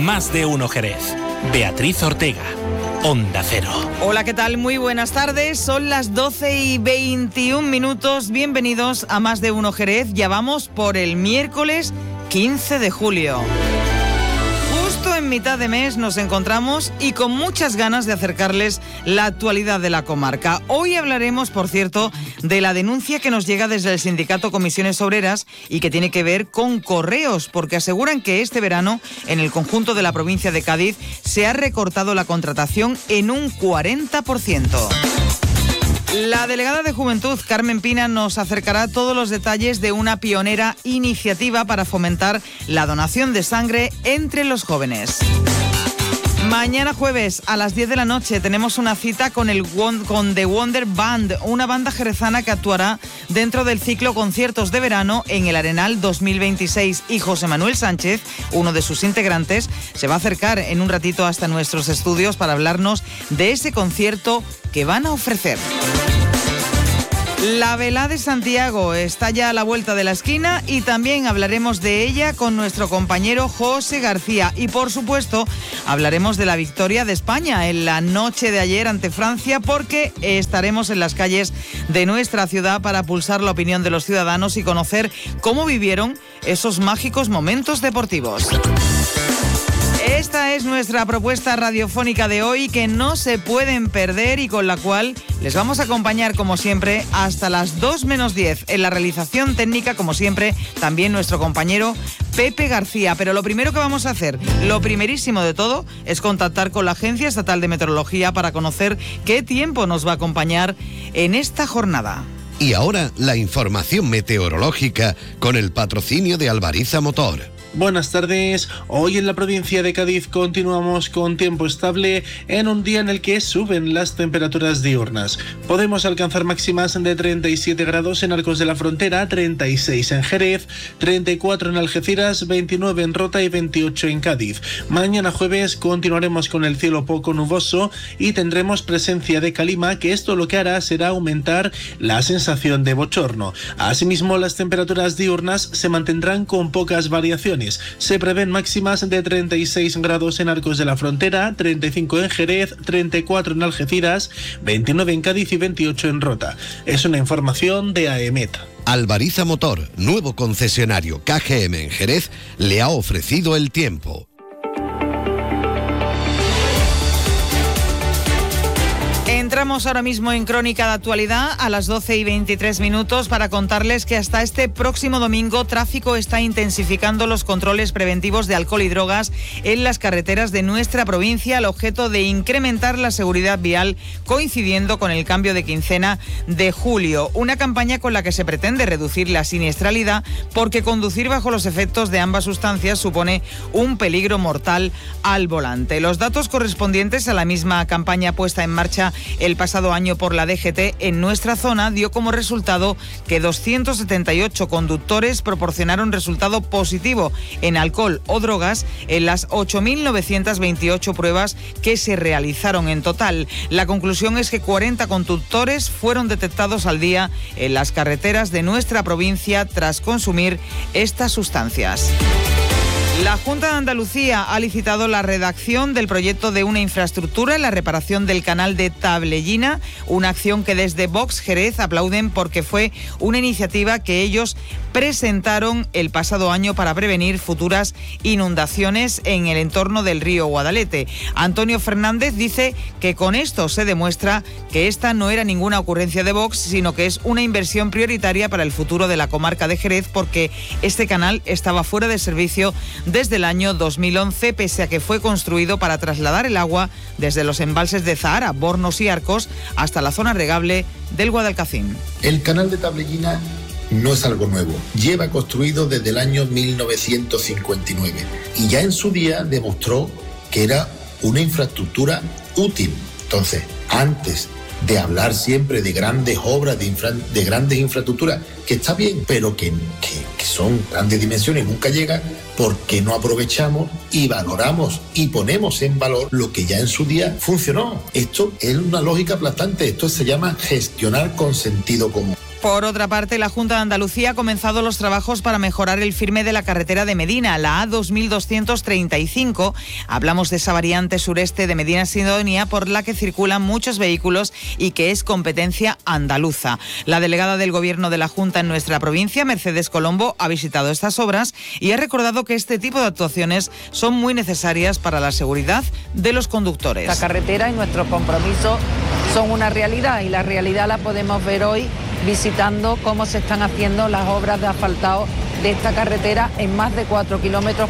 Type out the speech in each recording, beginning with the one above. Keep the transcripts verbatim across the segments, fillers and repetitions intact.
Más de Uno Jerez. Beatriz Ortega, Onda Cero. Hola, ¿qué tal? Muy buenas tardes. Son las doce y veintiún minutos. Bienvenidos a Más de Uno Jerez. Ya vamos por el miércoles quince de julio. Justo en mitad de mes nos encontramos y con muchas ganas de acercarles la actualidad de la comarca. Hoy hablaremos, por cierto, de la denuncia que nos llega desde el sindicato Comisiones Obreras y que tiene que ver con correos, porque aseguran que este verano en el conjunto de la provincia de Cádiz se ha recortado la contratación en un cuarenta por ciento. La delegada de Juventud, Carmen Pina, nos acercará todos los detalles de una pionera iniciativa para fomentar la donación de sangre entre los jóvenes. Mañana jueves a las diez de la noche tenemos una cita con, el, con The Wonder Band, una banda jerezana que actuará dentro del ciclo Conciertos de Verano en el Arenal dos mil veintiséis, y José Manuel Sánchez, uno de sus integrantes, se va a acercar en un ratito hasta nuestros estudios para hablarnos de ese concierto que van a ofrecer. La Velada de Santiago está ya a la vuelta de la esquina y también hablaremos de ella con nuestro compañero José García. Y por supuesto hablaremos de la victoria de España en la noche de ayer ante Francia, porque estaremos en las calles de nuestra ciudad para pulsar la opinión de los ciudadanos y conocer cómo vivieron esos mágicos momentos deportivos. Esta es nuestra propuesta radiofónica de hoy, que no se pueden perder y con la cual les vamos a acompañar como siempre hasta las dos menos diez. En la realización técnica, como siempre, también nuestro compañero Pepe García. Pero lo primero que vamos a hacer, lo primerísimo de todo, es contactar con la Agencia Estatal de Meteorología para conocer qué tiempo nos va a acompañar en esta jornada. Y ahora la información meteorológica con el patrocinio de Albariza Motor. Buenas tardes. Hoy en la provincia de Cádiz continuamos con tiempo estable en un día en el que suben las temperaturas diurnas. Podemos alcanzar máximas de treinta y siete grados en Arcos de la Frontera, treinta y seis en Jerez, treinta y cuatro en Algeciras, veintinueve en Rota y veintiocho en Cádiz. Mañana jueves continuaremos con el cielo poco nuboso y tendremos presencia de calima, que esto lo que hará será aumentar la sensación de bochorno. Asimismo, las temperaturas diurnas se mantendrán con pocas variaciones. Se prevén máximas de treinta y seis grados en Arcos de la Frontera, treinta y cinco en Jerez, treinta y cuatro en Algeciras, veintinueve en Cádiz y veintiocho en Rota. Es una información de AEMET. Albariza Motor, nuevo concesionario K G M en Jerez, le ha ofrecido el tiempo. Entramos ahora mismo en Crónica de Actualidad a las doce y veintitrés minutos para contarles que hasta este próximo domingo Tráfico está intensificando los controles preventivos de alcohol y drogas en las carreteras de nuestra provincia, al objeto de incrementar la seguridad vial, coincidiendo con el cambio de quincena de julio. Una campaña con la que se pretende reducir la siniestralidad, porque conducir bajo los efectos de ambas sustancias supone un peligro mortal al volante. Los datos correspondientes a la misma campaña puesta en marcha el pasado año por la D G T en nuestra zona dio como resultado que doscientos setenta y ocho conductores proporcionaron resultado positivo en alcohol o drogas en las ocho mil novecientas veintiocho pruebas que se realizaron en total. La conclusión es que cuarenta conductores fueron detectados al día en las carreteras de nuestra provincia tras consumir estas sustancias. La Junta de Andalucía ha licitado la redacción del proyecto de una infraestructura en la reparación del canal de Tablellina, una acción que desde Vox Jerez aplauden porque fue una iniciativa que ellos presentaron el pasado año para prevenir futuras inundaciones en el entorno del río Guadalete. Antonio Fernández dice que con esto se demuestra que esta no era ninguna ocurrencia de Vox, sino que es una inversión prioritaria para el futuro de la comarca de Jerez, porque este canal estaba fuera de servicio desde el año dos mil once, pese a que fue construido para trasladar el agua desde los embalses de Zahara, Bornos y Arcos hasta la zona regable del Guadalcacín. El canal de Tablellina no es algo nuevo, lleva construido desde el año mil novecientos cincuenta y nueve y ya en su día demostró que era una infraestructura útil. Entonces, antes de hablar siempre de grandes obras, de, infra, de grandes infraestructuras, que está bien, pero que, que, que son grandes dimensiones, nunca llegan, porque no aprovechamos y valoramos y ponemos en valor lo que ya en su día funcionó. Esto es una lógica aplastante, esto se llama gestionar con sentido común. Por otra parte, la Junta de Andalucía ha comenzado los trabajos para mejorar el firme de la carretera de Medina, la A dos mil doscientos treinta y cinco. Hablamos de esa variante sureste de Medina-Sidonia por la que circulan muchos vehículos y que es competencia andaluza. La delegada del Gobierno de la Junta en nuestra provincia, Mercedes Colombo, ha visitado estas obras y ha recordado que este tipo de actuaciones son muy necesarias para la seguridad de los conductores. La carretera y nuestros compromisos son una realidad y la realidad la podemos ver hoy visitando cómo se están haciendo las obras de asfaltado de esta carretera en más de cuatro kilómetros.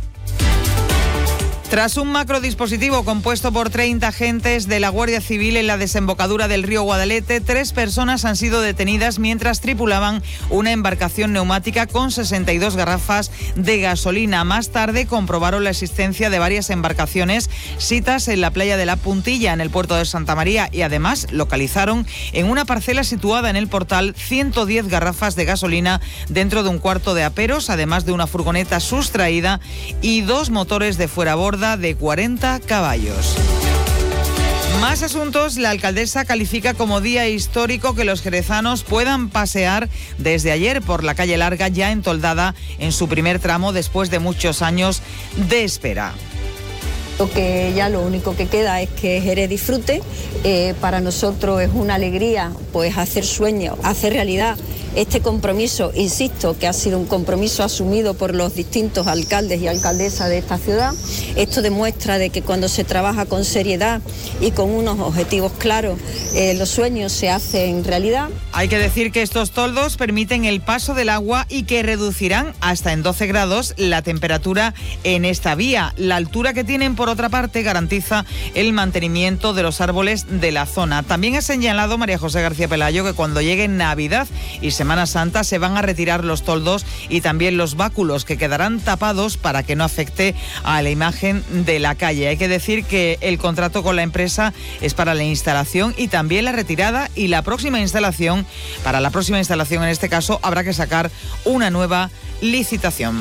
Tras un macrodispositivo compuesto por treinta agentes de la Guardia Civil en la desembocadura del río Guadalete, tres personas han sido detenidas mientras tripulaban una embarcación neumática con sesenta y dos garrafas de gasolina. Más tarde comprobaron la existencia de varias embarcaciones sitas en la playa de La Puntilla, en el puerto de Santa María, y además localizaron en una parcela situada en el Portal ciento diez garrafas de gasolina dentro de un cuarto de aperos, además de una furgoneta sustraída y dos motores de fuera borda de cuarenta caballos. Más asuntos. La alcaldesa califica como día histórico que los jerezanos puedan pasear desde ayer por la calle Larga, ya entoldada en su primer tramo después de muchos años de espera. Lo que ya lo único que queda es que Jerez disfrute. Eh, para nosotros es una alegría pues hacer sueño, hacer realidad este compromiso, insisto, que ha sido un compromiso asumido por los distintos alcaldes y alcaldesas de esta ciudad. Esto demuestra de que cuando se trabaja con seriedad y con unos objetivos claros, eh, los sueños se hacen realidad. Hay que decir que estos toldos permiten el paso del agua y que reducirán hasta en doce grados la temperatura en esta vía. La altura que tienen, por otra parte, garantiza el mantenimiento de los árboles de la zona. También ha señalado María José García Pelayo que cuando llegue Navidad y Semana Santa se van a retirar los toldos y también los báculos, que quedarán tapados para que no afecte a la imagen de la calle. Hay que decir que el contrato con la empresa es para la instalación y también la retirada, y la próxima instalación, para la próxima instalación en este caso, habrá que sacar una nueva licitación.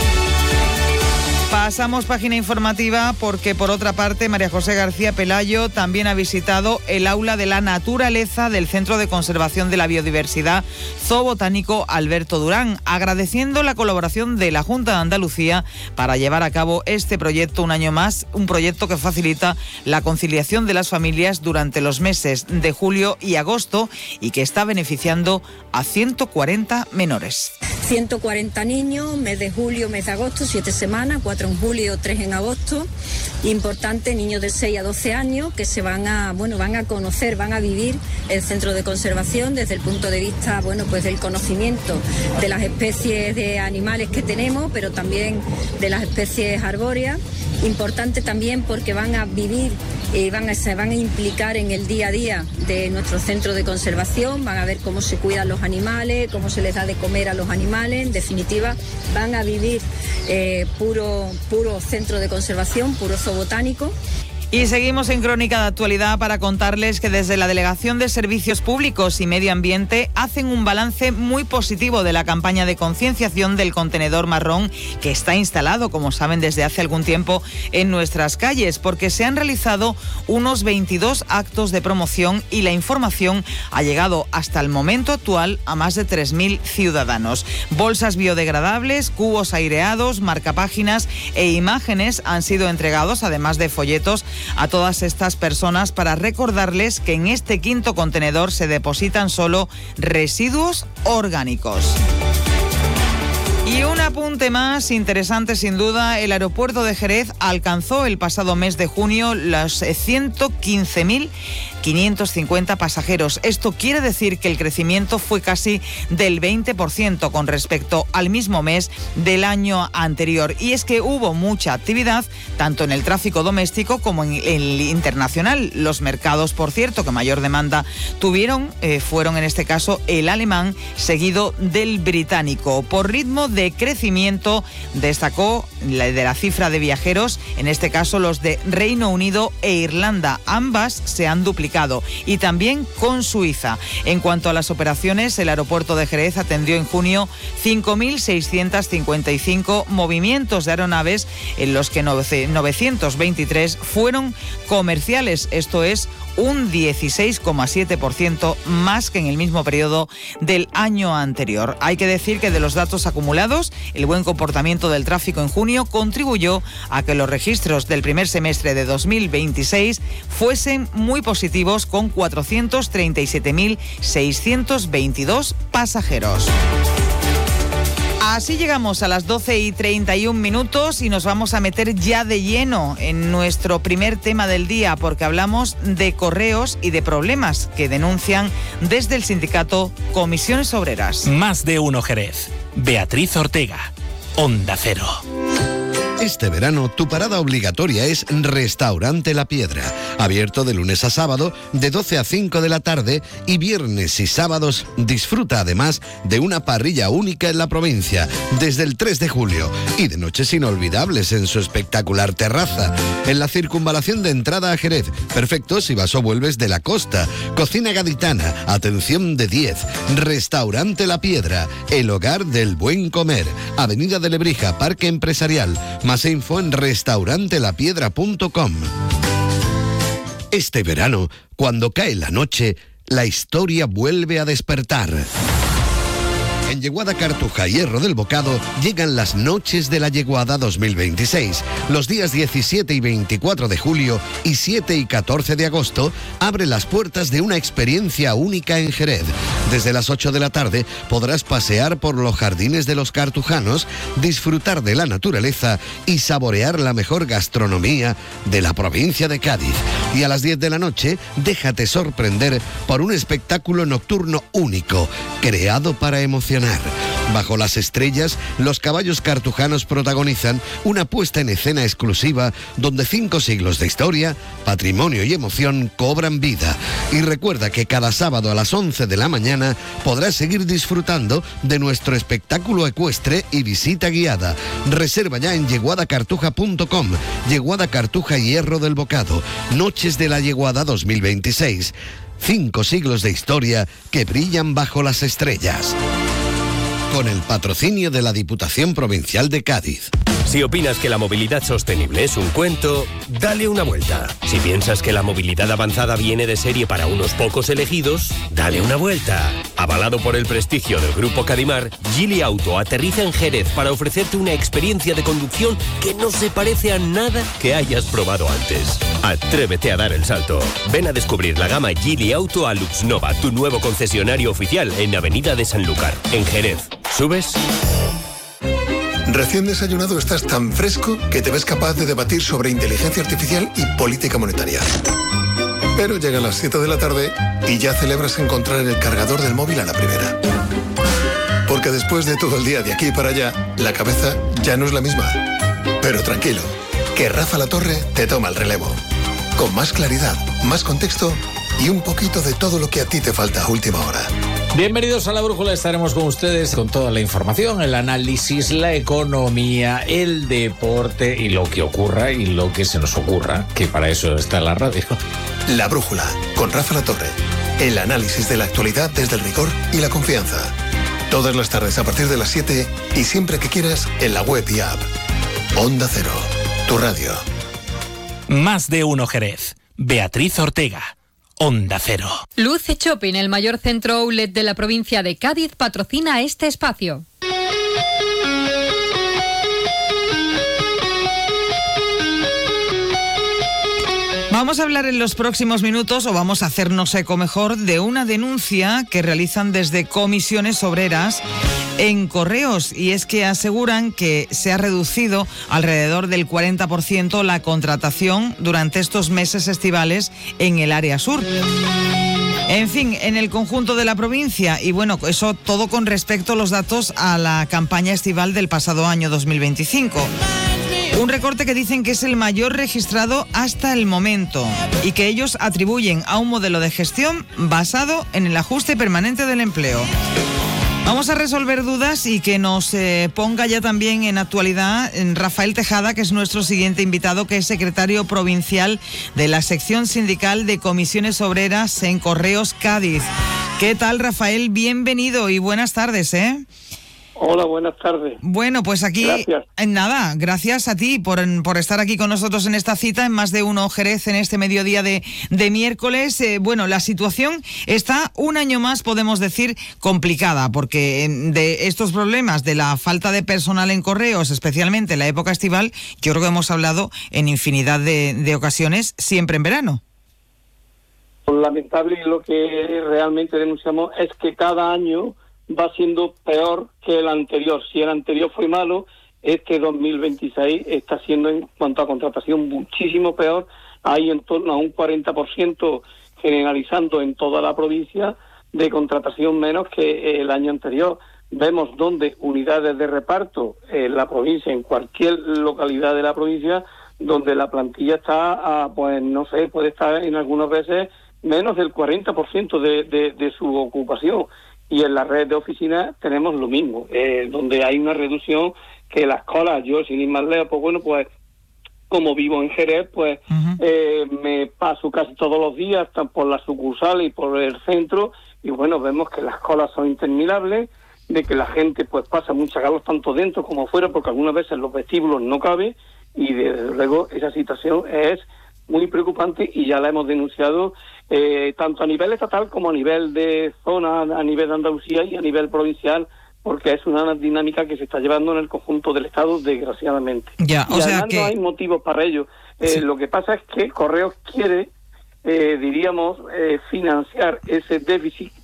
Pasamos página informativa porque, por otra parte, María José García Pelayo también ha visitado el aula de la naturaleza del Centro de Conservación de la Biodiversidad Zoobotánico Alberto Durán, agradeciendo la colaboración de la Junta de Andalucía para llevar a cabo este proyecto un año más, un proyecto que facilita la conciliación de las familias durante los meses de julio y agosto y que está beneficiando a ciento cuarenta menores. ciento cuarenta niños, mes de julio, mes de agosto, siete semanas, cuatro en julio, tres en agosto. Importante, niños de seis a doce años que se van a, bueno, van a conocer, van a vivir el centro de conservación desde el punto de vista, bueno, pues del conocimiento de las especies de animales que tenemos, pero también de las especies arbóreas. Importante también porque van a vivir y van a, se van a implicar en el día a día de nuestro centro de conservación, van a ver cómo se cuidan los animales, cómo se les da de comer a los animales. En definitiva, van a vivir eh, puro, puro centro de conservación, puro zoobotánico. Y seguimos en Crónica de Actualidad para contarles que desde la Delegación de Servicios Públicos y Medio Ambiente hacen un balance muy positivo de la campaña de concienciación del contenedor marrón que está instalado, como saben, desde hace algún tiempo en nuestras calles, porque se han realizado unos veintidós actos de promoción y la información ha llegado hasta el momento actual a más de tres mil ciudadanos. Bolsas biodegradables, cubos aireados, marcapáginas e imágenes han sido entregados, además de folletos, a todas estas personas para recordarles que en este quinto contenedor se depositan solo residuos orgánicos. Y un apunte más interesante sin duda, el aeropuerto de Jerez alcanzó el pasado mes de junio los ciento quince mil quinientos cincuenta pasajeros. Esto quiere decir que el crecimiento fue casi del veinte por ciento con respecto al mismo mes del año anterior. Y es que hubo mucha actividad tanto en el tráfico doméstico como en el internacional. Los mercados, por cierto, que mayor demanda tuvieron eh, fueron en este caso el alemán, seguido del británico. Por ritmo de de crecimiento destacó la de la cifra de viajeros, en este caso los de Reino Unido e Irlanda. Ambas se han duplicado, y también con Suiza. En cuanto a las operaciones, el aeropuerto de Jerez atendió en junio cinco mil seiscientos cincuenta y cinco movimientos de aeronaves, en los que novecientos veintitrés fueron comerciales, esto es un dieciséis coma siete por ciento más que en el mismo periodo del año anterior. Hay que decir que de los datos acumulados, el buen comportamiento del tráfico en junio contribuyó a que los registros del primer semestre de dos mil veintiséis fuesen muy positivos, con cuatrocientos treinta y siete mil seiscientos veintidós pasajeros. Así llegamos a las doce y treinta y un minutos y nos vamos a meter ya de lleno en nuestro primer tema del día, porque hablamos de correos y de problemas que denuncian desde el sindicato Comisiones Obreras. Más de uno Jerez. Beatriz Ortega, Onda Cero. Este verano, tu parada obligatoria es Restaurante La Piedra, abierto de lunes a sábado de doce a cinco de la tarde, y viernes y sábados disfruta además de una parrilla única en la provincia desde el tres de julio, y de noches inolvidables en su espectacular terraza. En la circunvalación de entrada a Jerez, perfecto si vas o vuelves de la costa. Cocina gaditana, atención de diez. Restaurante La Piedra, el hogar del buen comer. Avenida de Lebrija, Parque Empresarial. Más info en restaurante la piedra punto com. Este verano, cuando cae la noche, la historia vuelve a despertar. En Yeguada, Cartuja y Hierro del Bocado llegan las Noches de la Yeguada dos mil veintiséis. Los días diecisiete y veinticuatro de julio y siete y catorce de agosto abre las puertas de una experiencia única en Jerez. Desde las ocho de la tarde podrás pasear por los jardines de los cartujanos, disfrutar de la naturaleza y saborear la mejor gastronomía de la provincia de Cádiz. Y a las diez de la noche, déjate sorprender por un espectáculo nocturno único, creado para emocionar. Bajo las estrellas, los caballos cartujanos protagonizan una puesta en escena exclusiva donde cinco siglos de historia, patrimonio y emoción cobran vida. Y recuerda que cada sábado a las once de la mañana podrás seguir disfrutando de nuestro espectáculo ecuestre y visita guiada. Reserva ya en yeguada cartuja punto com. Yeguada, Cartuja y Hierro del Bocado. Noches de la Yeguada dos mil veintiséis. Cinco siglos de historia que brillan bajo las estrellas. Con el patrocinio de la Diputación Provincial de Cádiz. Si opinas que la movilidad sostenible es un cuento, dale una vuelta. Si piensas que la movilidad avanzada viene de serie para unos pocos elegidos, dale una vuelta. Avalado por el prestigio del Grupo Cadimar, Geely Auto aterriza en Jerez para ofrecerte una experiencia de conducción que no se parece a nada que hayas probado antes. Atrévete a dar el salto. Ven a descubrir la gama Geely Auto a Luxnova, tu nuevo concesionario oficial en Avenida de Sanlúcar, en Jerez. ¿Subes? Recién desayunado estás tan fresco que te ves capaz de debatir sobre inteligencia artificial y política monetaria. Pero llegan las siete de la tarde y ya celebras encontrar el cargador del móvil a la primera. Porque después de todo el día de aquí para allá, la cabeza ya no es la misma. Pero tranquilo, que Rafa La Torre te toma el relevo. Con más claridad, más contexto y un poquito de todo lo que a ti te falta a última hora. Bienvenidos a La Brújula, estaremos con ustedes con toda la información, el análisis, la economía, el deporte y lo que ocurra y lo que se nos ocurra, que para eso está la radio. La Brújula, con Rafa La Torre. El análisis de la actualidad desde el rigor y la confianza. Todas las tardes a partir de las siete y siempre que quieras en la web y app. Onda Cero, tu radio. Más de uno Jerez. Beatriz Ortega. Onda Cero. Luce Shopping, el mayor centro outlet de la provincia de Cádiz, patrocina este espacio. Vamos a hablar en los próximos minutos, o vamos a hacernos eco mejor, de una denuncia que realizan desde Comisiones Obreras en Correos, y es que aseguran que se ha reducido alrededor del cuarenta por ciento la contratación durante estos meses estivales en el área sur. En fin, en el conjunto de la provincia, y bueno, eso todo con respecto a los datos a la campaña estival del pasado año dos mil veinticinco. Un recorte que dicen que es el mayor registrado hasta el momento y que ellos atribuyen a un modelo de gestión basado en el ajuste permanente del empleo. Vamos a resolver dudas y que nos eh, ponga ya también en actualidad en Rafael Tejada, que es nuestro siguiente invitado, que es secretario provincial de la sección sindical de comisiones obreras en Correos Cádiz. ¿Qué tal, Rafael? Bienvenido y buenas tardes, ¿eh? Hola, buenas tardes. Bueno, pues aquí, gracias. En nada, gracias a ti por, por estar aquí con nosotros en esta cita, en Más de Uno Jerez, en este mediodía de, de miércoles. Eh, bueno, la situación está un año más, podemos decir, complicada, porque de estos problemas de la falta de personal en correos, especialmente en la época estival, yo creo que hemos hablado en infinidad de, de ocasiones, siempre en verano. Lamentable, y lo que realmente denunciamos es que cada año va siendo peor que el anterior. Si el anterior fue malo, este dos mil veintiséis está siendo, en cuanto a contratación, muchísimo peor. Hay en torno a un cuarenta por ciento generalizando en toda la provincia de contratación menos que el año anterior. Vemos donde unidades de reparto en la provincia, en cualquier localidad de la provincia, donde la plantilla está, a, pues no sé, puede estar en algunas veces menos del cuarenta por ciento de, de, de su ocupación. Y en la red de oficinas tenemos lo mismo, eh, donde hay una reducción que las colas, yo sin ir más lejos, pues bueno, pues como vivo en Jerez, pues uh-huh. eh, me paso casi todos los días por la sucursal y por el centro, y bueno, vemos que las colas son interminables, de que la gente pues pasa mucha calor tanto dentro como fuera, porque algunas veces los vestíbulos no cabe, y desde luego esa situación es muy preocupante y ya la hemos denunciado eh, tanto a nivel estatal como a nivel de zona, a nivel de Andalucía y a nivel provincial, porque es una dinámica que se está llevando en el conjunto del Estado, desgraciadamente. Ya, o y sea además que... no hay motivos para ello. Eh, sí. Lo que pasa es que Correos quiere, eh, diríamos, eh, financiar ese déficit